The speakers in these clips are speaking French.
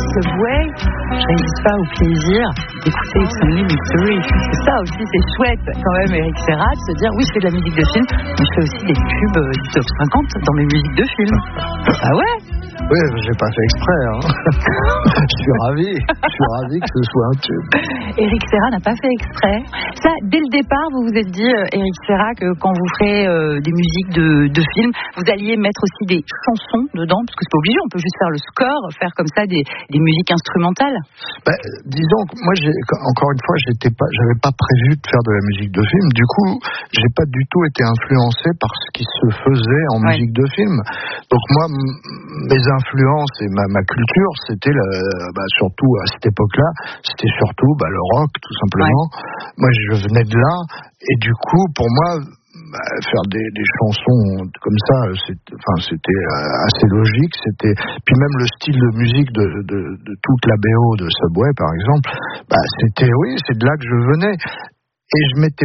Subway, je résiste pas au plaisir d'écouter It's Only Mystery. C'est ça aussi, c'est chouette quand même, Eric Serra, de se dire oui, je fais de la musique de film, mais je fais aussi des pubs du top 50 dans mes musiques de film. Ah ouais? Oui, j'ai pas fait exprès. Hein. Je suis ravi que ce soit un tube. Eric Serra n'a pas fait exprès. Ça, dès le départ, vous vous êtes dit, Eric Serra, que quand vous ferez des musiques de films, vous alliez mettre aussi des chansons dedans, parce que c'est pas obligé, on peut juste faire le score, faire comme ça des musiques instrumentales. Disons que moi, encore une fois, j'avais pas prévu de faire de la musique de film. Du coup, j'ai pas du tout été influencé par ce qui se faisait en musique de film. Donc moi, mes influences et ma culture, c'était surtout à cette époque-là, c'était surtout le rock, tout simplement. Ouais. Moi, je venais de là, et du coup, pour moi, faire des chansons comme ça, c'était assez logique. Puis même le style de musique de toute la BO de Subway, par exemple, c'est de là que je venais. Et je m'étais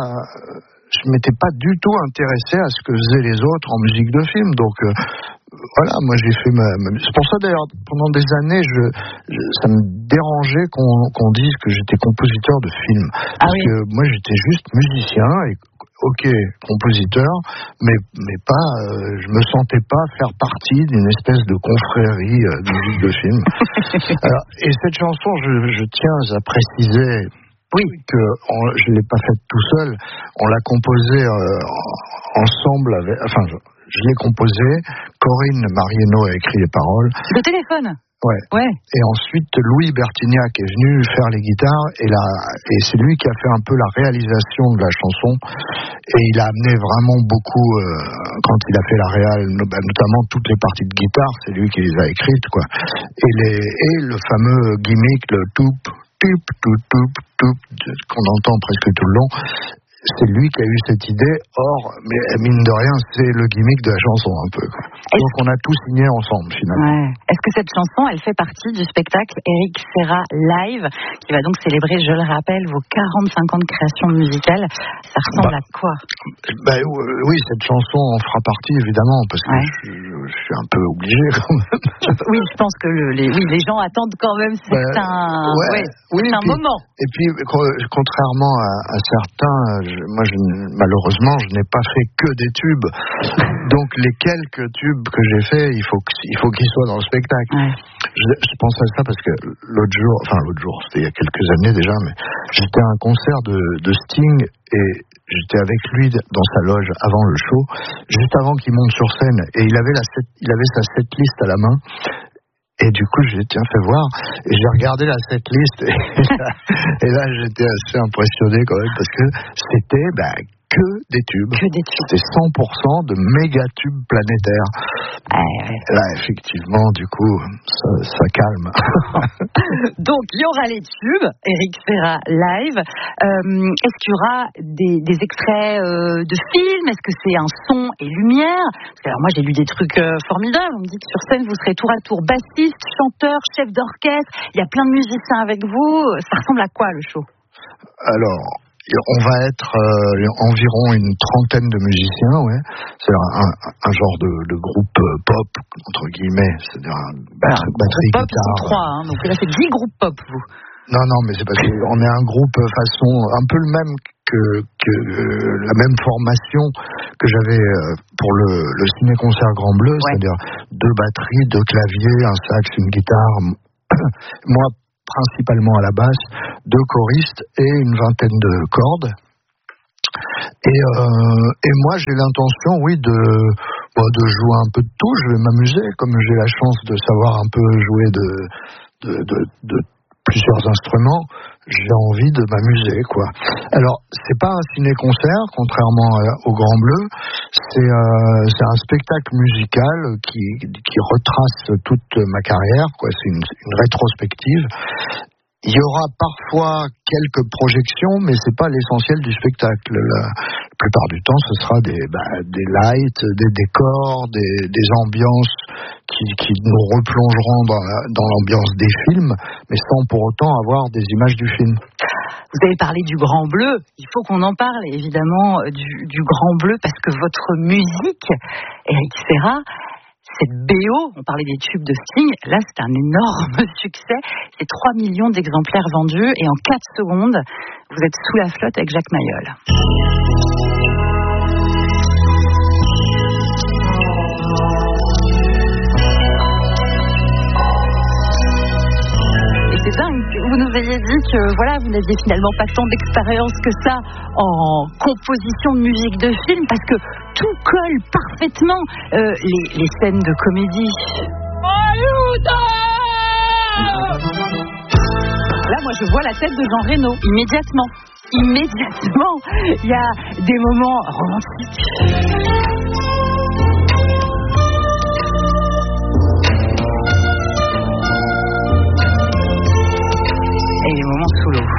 pas du tout intéressé à ce que faisaient les autres en musique de film. Donc voilà, moi j'ai fait c'est pour ça d'ailleurs, pendant des années, ça me dérangeait qu'on dise que j'étais compositeur de films. Parce que moi j'étais juste musicien et compositeur, mais pas, je me sentais pas faire partie d'une espèce de confrérie de musique de film. Alors, et cette chanson, je tiens à préciser que je l'ai pas faite tout seul, on l'a composée ensemble avec, je l'ai composée, Corinne Marieno a écrit les paroles. Le téléphone. Ouais. Et ensuite, Louis Bertignac est venu faire les guitares et c'est lui qui a fait un peu la réalisation de la chanson. Et il a amené vraiment beaucoup, quand il a fait la réal, notamment toutes les parties de guitare, c'est lui qui les a écrites, quoi. Et le fameux gimmick, le toup, qu'on entend presque tout le long. C'est lui qui a eu cette idée, mais mine de rien, c'est le gimmick de la chanson un peu. Donc on a tout signé ensemble finalement. Ouais. Est-ce que cette chanson, elle fait partie du spectacle Eric Serra Live, qui va donc célébrer, je le rappelle, vos 45 ans de création musicale? Ça ressemble à quoi? Oui, cette chanson en fera partie évidemment, parce que je suis un peu obligé quand même. Oui, je pense que les gens attendent quand même un moment. Et puis, contrairement à certains, malheureusement, je n'ai pas fait que des tubes. Donc, les quelques tubes que j'ai faits, il faut qu'ils soient dans le spectacle. Ouais. Je pense à ça parce que l'autre jour, c'était il y a quelques années déjà, mais j'étais à un concert de Sting et j'étais avec lui dans sa loge avant le show, juste avant qu'il monte sur scène, et il avait sa setlist à la main. Et du coup, je lui ai dit, tiens, fais voir. Et j'ai regardé la setlist et là, j'étais assez impressionné quand même parce que c'était que des tubes. C'était 100% de méga tubes planétaires. Là, effectivement, du coup, ça calme. Donc, il y aura les tubes, Eric Serra Live. Est-ce qu'il y aura des extraits de films? Est-ce que c'est un son et lumière? Parce que, alors, moi, j'ai lu des trucs formidables. On me dit que sur scène, vous serez tour à tour bassiste, chanteur, chef d'orchestre. Il y a plein de musiciens avec vous. Ça ressemble à quoi, le show? Alors, on va être environ une trentaine de musiciens, C'est un genre de groupe pop, entre guillemets. C'est-à-dire batterie, pop, guitare. Ils sont 3, donc là, c'est 10 groupes pop, vous. Non, mais c'est parce qu'on est un groupe façon un peu le même que la même formation que j'avais pour le ciné-concert Grand Bleu, c'est-à-dire 2 batteries, 2 claviers, un sax, une guitare. Moi, principalement à la basse, 2 choristes et une vingtaine de cordes. Et moi, j'ai l'intention, de jouer un peu de tout. Je vais m'amuser, comme j'ai la chance de savoir un peu jouer de plusieurs instruments. J'ai envie de m'amuser, quoi. Alors, c'est pas un ciné-concert, contrairement au Grand Bleu. C'est un spectacle musical qui retrace toute ma carrière, quoi. C'est une rétrospective. Il y aura parfois quelques projections, mais c'est pas l'essentiel du spectacle. La plupart du temps, ce sera des lights, des décors, des ambiances qui nous replongeront dans l'ambiance des films, mais sans pour autant avoir des images du film. Vous avez parlé du Grand Bleu, il faut qu'on en parle évidemment du Grand Bleu, parce que votre musique, Eric Serra, cette BO, on parlait des tubes de Sting, là c'est un énorme succès, c'est 3 millions d'exemplaires vendus et en 4 secondes, vous êtes sous la flotte avec Jacques Mayol. C'est dingue que vous nous ayez dit que voilà, vous n'aviez finalement pas tant d'expérience que ça en composition de musique de film parce que tout colle parfaitement. Les scènes de comédie. Là, moi, je vois la tête de Jean Reno immédiatement. Il y a des moments romantiques. Et les moments sous l'eau.